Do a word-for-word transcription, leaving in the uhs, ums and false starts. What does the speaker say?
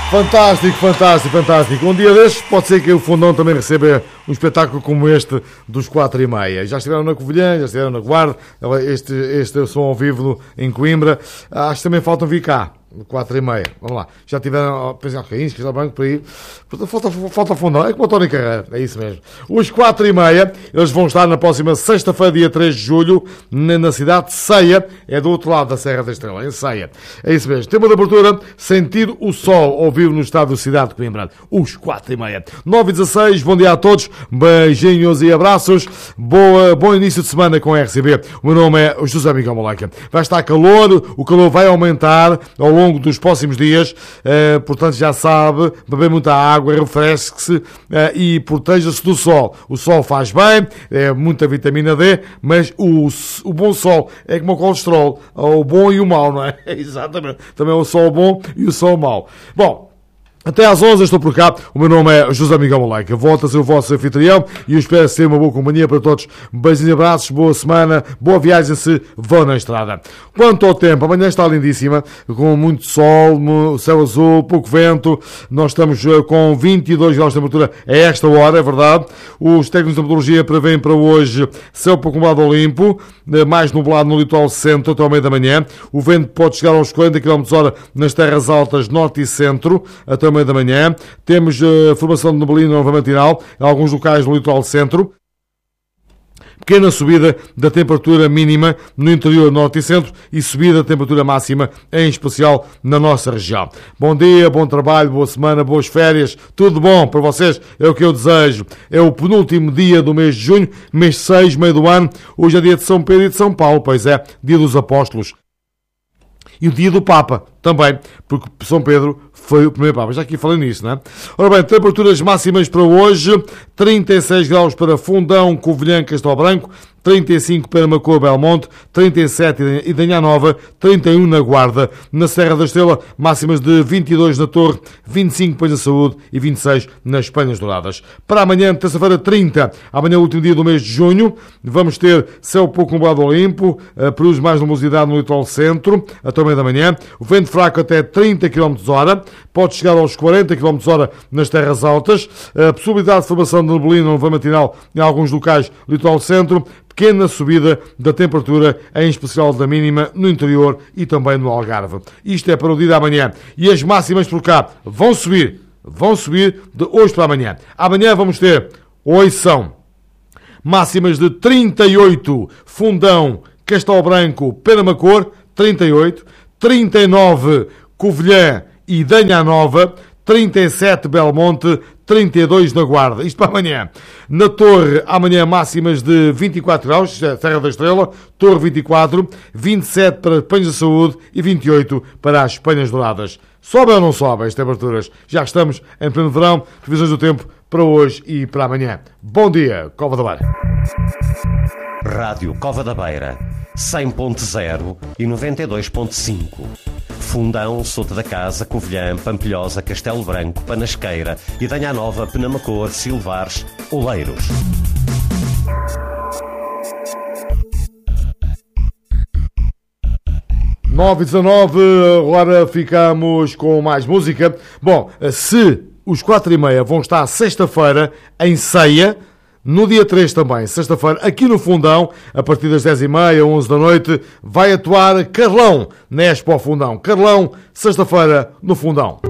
Fantástico, fantástico, fantástico. Um dia destes pode ser que o Fundão também receba um espetáculo como este dos quatro e meia. Já estiveram na Covilhã, já estiveram na Guarda, este, este som ao vivo em Coimbra. Acho que também faltam vir cá. quatro e meia, vamos lá. Já tiveram, pensei, ok, inscrição banco para ir. Falta, falta Fundão, é como o Tony Carreira, é isso mesmo. Os quatro e meia, eles vão estar na próxima sexta-feira, dia três de julho, na, na cidade de Ceia, é do outro lado da Serra da Estrela, em Ceia. É isso mesmo. Tema de abertura, Sentir o Sol, ao vivo no estado da cidade de Coimbra. Os quatro e meia. nove e dezasseis, bom dia a todos, beijinhos e abraços. Boa, bom início de semana com a R C B. O meu nome é José Miguel Moleca. Vai estar calor, o calor vai aumentar ao longo longo dos próximos dias, uh, portanto já sabe, beber muita água, refresque-se uh, e proteja-se do sol. O sol faz bem, é muita vitamina D, mas o, o bom sol é como o colesterol, o bom e o mau, não é? Exatamente. Também o sol bom e o sol mau. Bom, até às onze estou por cá, o meu nome é José Miguel Moleca, volto a ser o vosso anfitrião e eu espero ser uma boa companhia para todos. Beijinhos e abraços, boa semana, boa viagem se vão na estrada. Quanto ao tempo, amanhã está lindíssima, com muito sol, céu azul, pouco vento, nós estamos com vinte e dois graus de temperatura a esta hora, é verdade. Os técnicos de meteorologia prevêem para hoje céu pouco nublado ou limpo, mais nublado no litoral centro até ao meio da manhã. O vento pode chegar aos quarenta quilómetros por hora nas terras altas norte e centro, até ao meio da manhã. Temos a uh, formação de neblina nova matinal em alguns locais no litoral centro. Pequena subida da temperatura mínima no interior norte e centro e subida da temperatura máxima, em especial na nossa região. Bom dia, bom trabalho, boa semana, boas férias, tudo bom para vocês, é o que eu desejo. É o penúltimo dia do mês de junho, mês seis, meio do ano. Hoje é dia de São Pedro e de São Paulo, pois é, dia dos apóstolos. E o dia do Papa também, porque São Pedro foi o primeiro Papa. Já aqui falei nisso, não é? Ora bem, temperaturas máximas para hoje: trinta e seis graus para Fundão, Covilhã, Castelo Branco, trinta e cinco para Macor, Belmonte, trinta e sete em Idanha Nova, trinta e um na Guarda. Na Serra da Estrela, máximas de vinte e dois na Torre, vinte e cinco na Saúde e vinte e seis nas Penhas Douradas. Para amanhã, terça-feira, trinta, amanhã, último dia do mês de junho, vamos ter céu pouco nublado ou limpo, perus mais luminosidade no litoral centro, até o meio da manhã. O vento fraco até trinta quilómetros por hora, pode chegar aos quarenta quilómetros por hora nas terras altas. A possibilidade de formação de neblina no vão matinal em alguns locais do litoral centro. Pequena subida da temperatura, em especial da mínima, no interior e também no Algarve. Isto é para o dia de amanhã. E as máximas por cá vão subir. Vão subir de hoje para amanhã. Amanhã vamos ter, hoje são máximas de trinta e oito, Fundão, Castelo Branco, Penamacor, trinta e oito, trinta e nove, Covilhã e Idanha Nova, trinta e sete Belmonte, trinta e dois na Guarda. Isto para amanhã. Na Torre, amanhã máximas de vinte e quatro graus, Serra da Estrela, Torre vinte e quatro, vinte e sete para Penhas da Saúde e vinte e oito para as Penhas Douradas. Sobe ou não sobe as temperaturas? Já estamos em pleno verão. Previsões do tempo para hoje e para amanhã. Bom dia, Cova da Beira. Rádio Cova da Beira, cem ponto zero e noventa e dois ponto cinco. Fundão, Souto da Casa, Covilhã, Pampilhosa, Castelo Branco, Panasqueira, Idanha Nova, Penamacor, Silvares, Oleiros. nove e dezanove, agora ficamos com mais música. Bom, se os quatro e meia vão estar sexta-feira em Ceia, no dia três também, sexta-feira, aqui no Fundão, a partir das dez e meia, onze da noite, vai atuar Carlão, na Expo Fundão. Carlão, sexta-feira, no Fundão.